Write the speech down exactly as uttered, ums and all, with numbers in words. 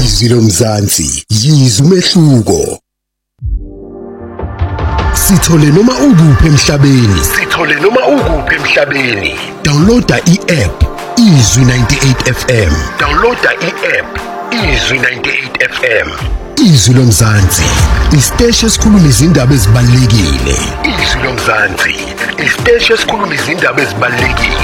Izwi lomzansi, yizwa umehluko. Sithole noma ukuphi emhlabeni. Sithole noma ukuphi emhlabeni. Downloada i-app Izwi ninety-eight F M. Downloada i-app Izwi ninety-eight F M. Izwi lomzansi, isiteshi esikhuluma izindaba ezibalulekile. Izwi lomzansi, isiteshi esikhuluma izindaba ezibalulekile.